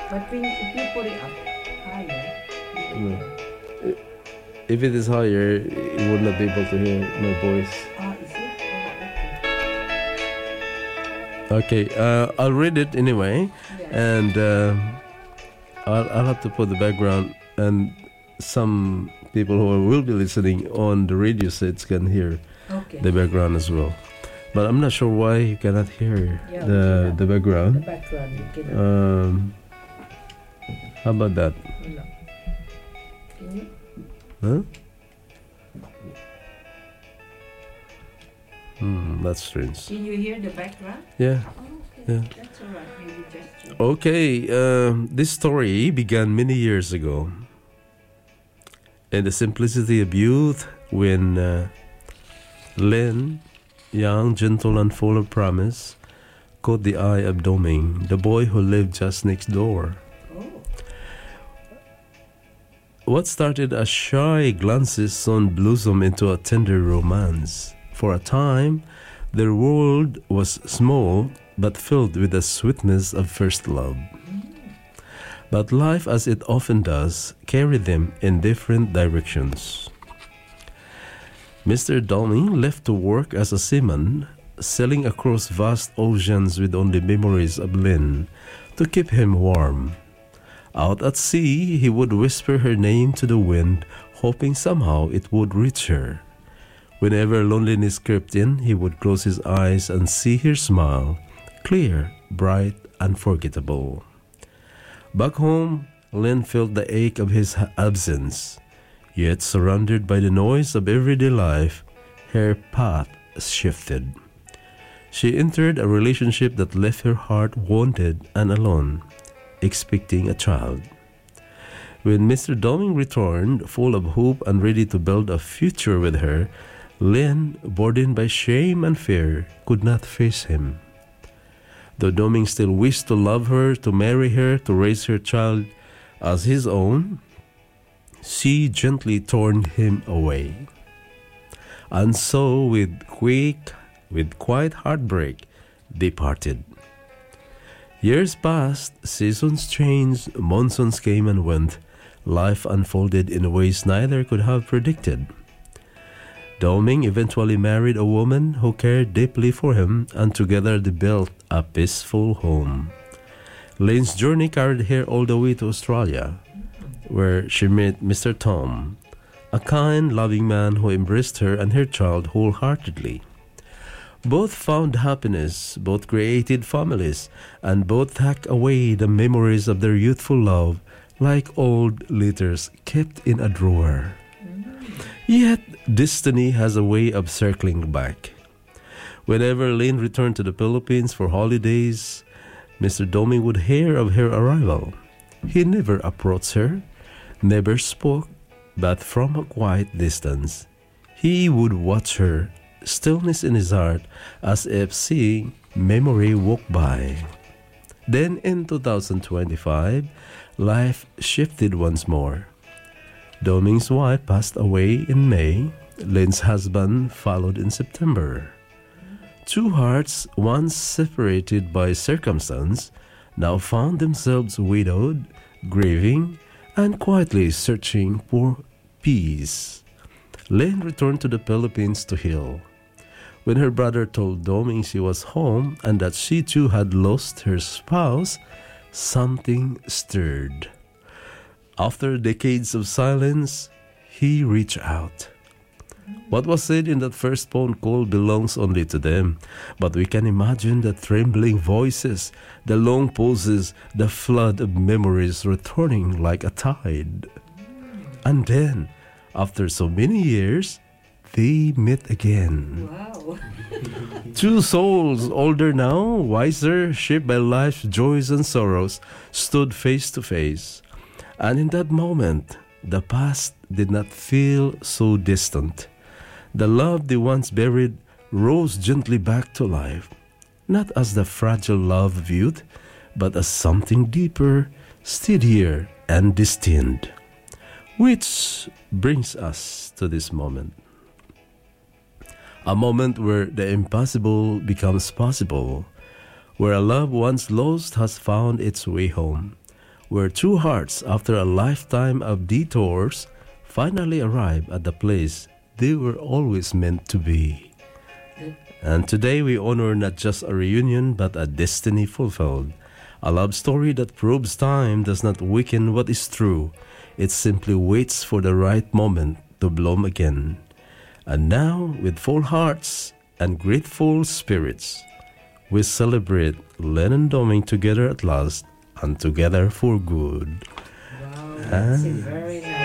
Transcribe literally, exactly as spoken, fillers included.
But when if you put it up higher, you can No. hear. If it is higher, you would not be able to hear my voice. Ah, is it? Oh, Okay, okay. uh, I'll read it anyway, Yes. and uh, I'll, I'll have to put the background, and some people who will be listening on the radio sets can hear Okay. the background as well. But I'm not sure why you cannot hear Yeah, the we the The background. background, you can. Um, how about that? No. Can you? Huh? Hmm, that's strange. Can you hear the background? Yeah. Oh, okay. Yeah. That's all right. Maybe just you. Okay, um, this story began many years ago. In the simplicity of youth, when uh, Lynn, young, gentle, and full of promise, caught the eye of Doming, the boy who lived just next door. Oh. What started as shy glances soon blossomed into a tender romance. For a time, their world was small but filled with the sweetness of first love. But life, as it often does, carried them in different directions. Mister Downing left to work as a seaman, sailing across vast oceans with only memories of Lynn to keep him warm. Out at sea, he would whisper her name to the wind, hoping somehow it would reach her. Whenever loneliness crept in, he would close his eyes and see her smile, clear, bright, unforgettable. Back home, Lynn felt the ache of his absence. Yet, surrounded by the noise of everyday life, her path shifted. She entered a relationship that left her heart wounded and alone, expecting a child. When Mister Doming returned, full of hope and ready to build a future with her, Lynn, burdened by shame and fear, could not face him. Though Doming still wished to love her, to marry her, to raise her child as his own, she gently turned him away. And so, with quick, with quiet heartbreak, they parted. Years passed, seasons changed, monsoons came and went. Life unfolded in ways neither could have predicted. Doming eventually married a woman who cared deeply for him, and together they built a peaceful home. Lynn's journey carried her all the way to Australia, where she met Mister Tom, a kind, loving man who embraced her and her child wholeheartedly. Both found happiness, both created families, and both tucked away the memories of their youthful love like old letters kept in a drawer. Yet, destiny has a way of circling back. Whenever Lynn returned to the Philippines for holidays, Mister Doming would hear of her arrival. He never approached her, never spoke, but from a quiet distance, he would watch her, stillness in his heart, as if seeing memory walk by. Then in two thousand twenty-five, life shifted once more. Doming's wife passed away in May. Lynn's husband followed in September. Two hearts, once separated by circumstance, now found themselves widowed, grieving, and quietly searching for peace. Lynn returned to the Philippines to heal. When her brother told Doming she was home and that she too had lost her spouse, something stirred. After decades of silence, he reached out. What was said in that first phone call belongs only to them, but we can imagine the trembling voices, the long pauses, the flood of memories returning like a tide. And then, after so many years, they met again. Wow. Two souls, older now, wiser, shaped by life's joys and sorrows, stood face to face. And in that moment, the past did not feel so distant. The love they once buried rose gently back to life, not as the fragile love of youth, but as something deeper, steadier, and distinct. Which brings us to this moment. A moment where the impossible becomes possible, where a love once lost has found its way home, where two hearts, after a lifetime of detours, finally arrive at the place they were always meant to be. And today we honor not just a reunion, but a destiny fulfilled. A love story that proves time does not weaken what is true. It simply waits for the right moment to bloom again. And now, with full hearts and grateful spirits, we celebrate Len and Doming together at last and together for good. Wow, that's Ah. very nice.